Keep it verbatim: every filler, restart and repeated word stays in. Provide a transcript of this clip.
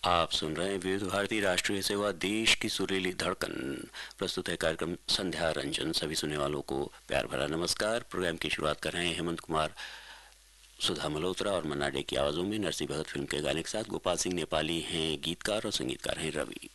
आप सुन रहे हैं विविध भारती राष्ट्रीय सेवा, देश की सुरीली धड़कन। प्रस्तुत है कार्यक्रम संध्या रंजन। सभी सुनने वालों को प्यार भरा नमस्कार। प्रोग्राम की शुरुआत कर रहे हैं हेमंत कुमार, सुधा मल्होत्रा और मन्ना डे की आवाज़ों में नरसिंह भगत फिल्म के गाने के साथ। गोपाल सिंह नेपाली हैं गीतकार और संगीतकार हैं रवि।